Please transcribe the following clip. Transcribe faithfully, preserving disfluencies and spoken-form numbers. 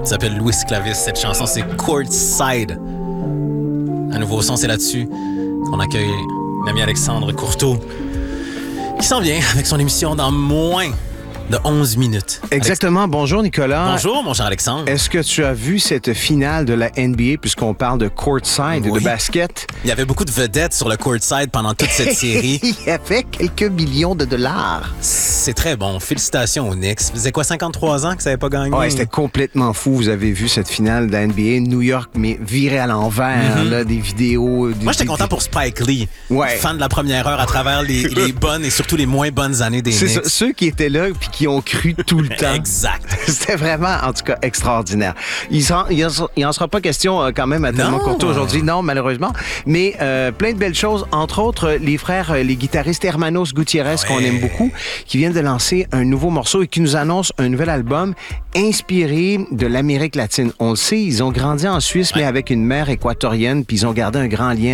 Il s'appelle Luis Clavis. Cette chanson, c'est Courtside. Un nouveau son, c'est là-dessus qu'on accueille l'ami Alexandre Courteau, qui s'en vient avec son émission dans moins de onze minutes. Exactement. Alex... Bonjour, Nicolas. Bonjour, mon cher Alexandre. Est-ce que tu as vu cette finale de la N B A, puisqu'on parle de courtside, oui. de basket? Il y avait beaucoup de vedettes sur le courtside pendant toute cette série. Il y avait quelques millions de dollars. C'est très bon. Félicitations aux Knicks. Ça faisait quoi, cinquante-trois ans que ça n'avait pas gagné? Oui, c'était complètement fou. Vous avez vu cette finale de la N B A. New York, mais viré à l'envers, mm-hmm. là, des vidéos. Du, Moi, j'étais des... content pour Spike Lee, ouais. fan de la première heure à travers les, les bonnes et surtout les moins bonnes années des C'est Knicks. Ça, ceux qui étaient là et qui ont cru tout le temps. Exact. C'était vraiment, en tout cas, extraordinaire. Il n'en sera pas question euh, quand même à tellement courte aujourd'hui, non, malheureusement. Mais euh, plein de belles choses, entre autres, les frères, les guitaristes Hermanos Gutiérrez, ouais. qu'on aime beaucoup, qui viennent de lancer un nouveau morceau et qui nous annoncent un nouvel album inspiré de l'Amérique latine. On le sait, ils ont grandi en Suisse, ouais. mais avec une mère équatorienne, puis ils ont gardé un grand lien